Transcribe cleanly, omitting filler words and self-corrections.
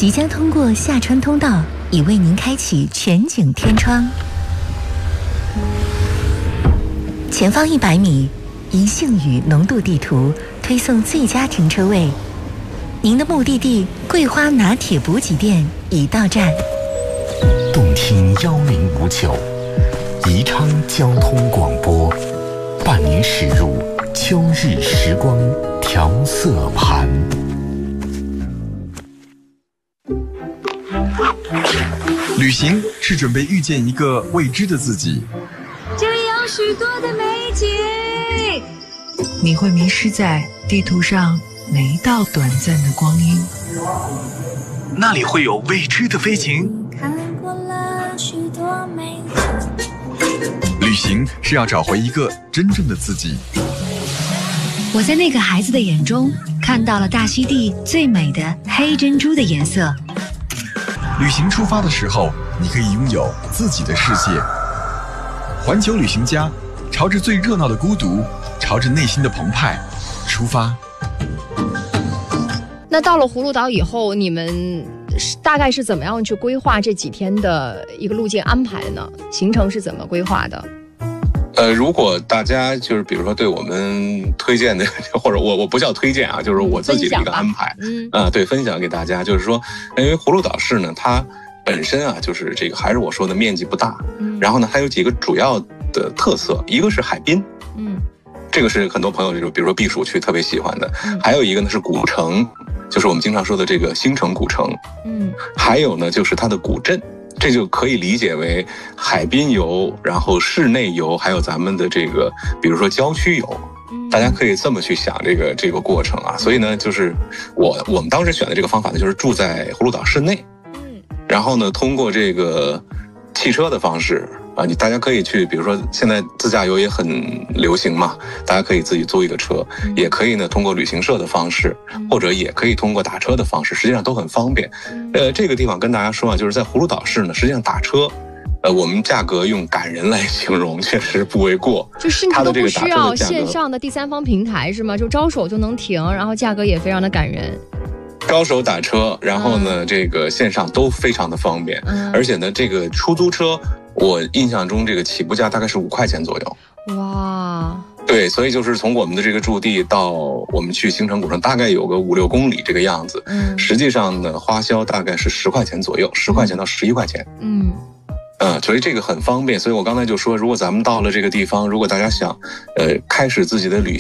即将通过下川通道，已为您开启全景天窗。前方100米，宜兴语浓度地图推送最佳停车位。您的目的地桂花拿铁补给店已到站。 动听1059，宜昌交通广播，伴您驶入秋日时光调色盘。 旅行是准备遇见一个未知的自己， 这里有许多的美景， 你会迷失在地图上每一道短暂的光阴， 那里会有未知的飞行。 看过了许多美景。 旅行是要找回一个真正的自己。 我在那个孩子的眼中看到了大溪地最美的黑珍珠的颜色。 旅行出发的时候，你可以拥有自己的世界。环球旅行家，朝着最热闹的孤独，朝着内心的澎湃出发。 那到了葫芦岛以后，你们大概是怎么样去规划这几天的一个路径安排呢？行程是怎么规划的？ 如果大家就是比如说对我们推荐的，或者我不叫推荐啊，就是我自己的一个安排，对，分享给大家，就是说，因为葫芦岛市呢，它本身啊，就是这个还是我说的面积不大，然后呢，它有几个主要的特色，一个是海滨，这个是很多朋友比如说避暑去特别喜欢的，还有一个呢是古城，就是我们经常说的这个新城古城，还有呢就是它的古镇。这就可以理解为海滨游，然后室内游，还有咱们的这个，比如说郊区游，大家可以这么去想这个过程啊。所以呢，就是我们当时选的这个方法呢，就是住在葫芦岛市内，然后呢，通过这个汽车的方式啊，大家可以去，比如说现在自驾游也很流行嘛，大家可以自己租一个车，也可以呢通过旅行社的方式，或者也可以通过打车的方式，实际上都很方便。这个地方跟大家说啊，就是在葫芦岛市呢，实际上打车，我们价格用感人来形容，确实不为过。 就甚至都不需要线上的第三方平台是吗？就招手就能停，然后价格也非常的感人。 招手打车，然后呢，这个线上都非常的方便，而且呢，这个出租车，我印象中这个起步价大概是5块钱左右。 哇， 对，所以就是从我们的这个驻地到我们去新城古城，大概有个5-6公里这个样子。实际上呢，花销大概是10块钱左右，10块钱到11块钱。所以这个很方便。所以我刚才就说，如果咱们到了这个地方，如果大家想，开始自己的旅